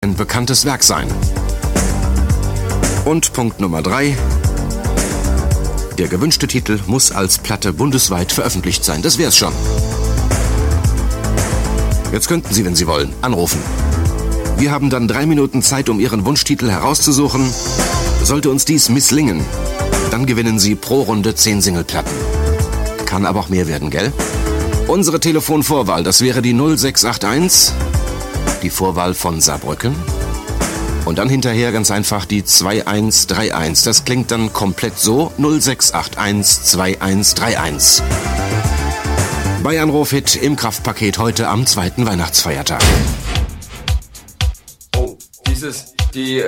ein bekanntes Werk sein. Und Punkt Nummer 3. Der gewünschte Titel muss als Platte bundesweit veröffentlicht sein. Das wär's schon. Jetzt könnten Sie, wenn Sie wollen, anrufen. Wir haben dann 3 Minuten Zeit, um Ihren Wunschtitel herauszusuchen. Sollte uns dies misslingen, dann gewinnen Sie pro Runde 10 Singleplatten. Kann aber auch mehr werden, gell? Unsere Telefonvorwahl, das wäre die 0681, die Vorwahl von Saarbrücken. Und dann hinterher ganz einfach die 2131. Das klingt dann komplett so, 0681 2131. Bei Anruf-Hit im Kraftpaket heute am 2. Weihnachtsfeiertag. Oh, die